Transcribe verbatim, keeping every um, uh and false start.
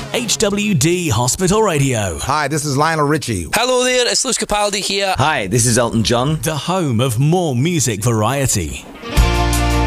H W D Hospital Radio. Hi, this is Lionel Richie. Hello there, it's Lewis Capaldi here. Hi, this is Elton John. The home of more music variety.